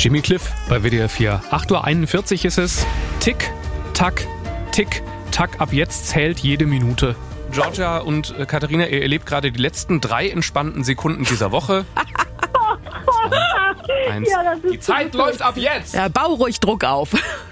Jimmy Cliff bei WDR 4. 8:41 Uhr ist es. Tick, tack, tick, tack. Ab jetzt zählt jede Minute. Georgia und Katharina, ihr erlebt gerade die letzten 3 entspannten Sekunden dieser Woche. 2, 1. Ja, die Zeit läuft ab jetzt. Ja, bau ruhig Druck auf.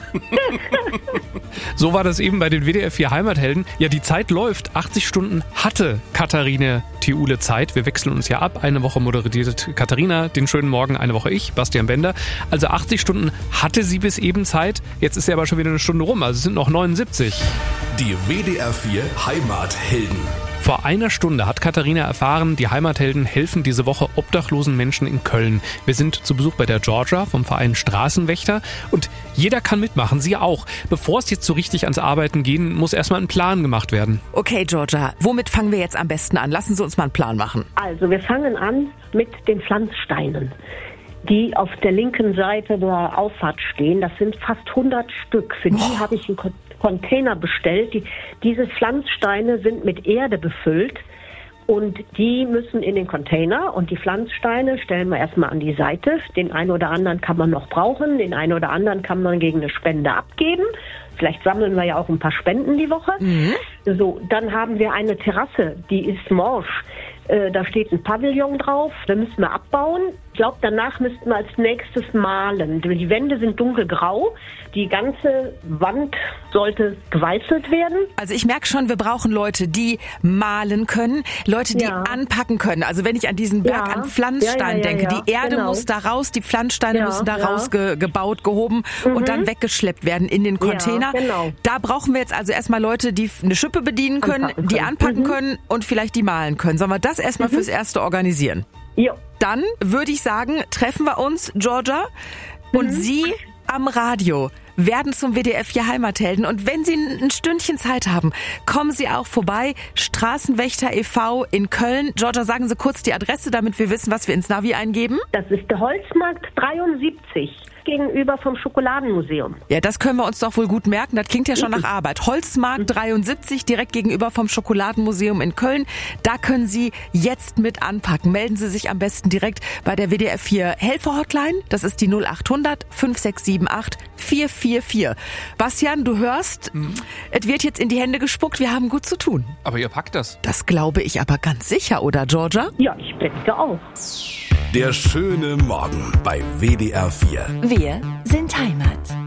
So war das eben bei den WDR 4 Heimathelden. Ja, die Zeit läuft. 80 Stunden hatte Katharina Thiule Zeit. Wir wechseln uns ja ab. Eine Woche moderiert Katharina den schönen Morgen, eine Woche ich, Bastian Bender. Also 80 Stunden hatte sie bis eben Zeit. Jetzt ist ja aber schon wieder eine Stunde rum, also es sind noch 79. Die WDR 4 Heimathelden. Vor einer Stunde hat Katharina erfahren, die Heimathelden helfen diese Woche obdachlosen Menschen in Köln. Wir sind zu Besuch bei der Georgia vom Verein Straßenwächter und jeder kann mitmachen, Sie auch. Bevor es jetzt so richtig ans Arbeiten gehen, muss erstmal ein Plan gemacht werden. Okay, Georgia, womit fangen wir jetzt am besten an? Lassen Sie uns mal einen Plan machen. Also wir fangen an mit den Pflanzsteinen, die auf der linken Seite der Auffahrt stehen. Das sind fast 100 Stück. Für die habe ich einen Container bestellt. Diese Pflanzsteine sind mit Erde befüllt und die müssen in den Container und die Pflanzsteine stellen wir erstmal an die Seite. Den einen oder anderen kann man noch brauchen, den einen oder anderen kann man gegen eine Spende abgeben. Vielleicht sammeln wir ja auch ein paar Spenden die Woche. So, dann haben wir eine Terrasse, die ist morsch. Da steht ein Pavillon drauf, da müssen wir abbauen. Ich glaube, danach müssten wir als nächstes malen. Die Wände sind dunkelgrau, die ganze Wand sollte geweißelt werden. Also ich merke schon, wir brauchen Leute, die malen können, Leute, die anpacken können. Also wenn ich an diesen Berg an Pflanzsteinen denke, die Erde muss da raus, die Pflanzsteine müssen da raus gebaut, gehoben und dann weggeschleppt werden in den Container. Ja, genau. Da brauchen wir jetzt also erstmal Leute, die eine Schippe bedienen können, die anpacken können und vielleicht die malen können. Sollen wir das erstmal fürs Erste organisieren? Jo. Dann würde ich sagen, treffen wir uns, Georgia, und Sie am Radio werden zum WDR 4 Heimathelden. Und wenn Sie ein Stündchen Zeit haben, kommen Sie auch vorbei. Straßenwächter e.V. in Köln. Georgia, sagen Sie kurz die Adresse, damit wir wissen, was wir ins Navi eingeben. Das ist der Holzmarkt 73 gegenüber vom Schokoladenmuseum. Ja, das können wir uns doch wohl gut merken. Das klingt ja schon nach Arbeit. Holzmarkt 73, direkt gegenüber vom Schokoladenmuseum in Köln. Da können Sie jetzt mit anpacken. Melden Sie sich am besten direkt bei der WDR 4 Helfer-Hotline. Das ist die 0800 5678 444. Bastian, du hörst, es wird jetzt in die Hände gespuckt. Wir haben gut zu tun. Aber ihr packt das. Das glaube ich aber ganz sicher, oder Georgia? Ja, ich denke auch. Der schöne Morgen bei WDR 4. Wir sind Heimat.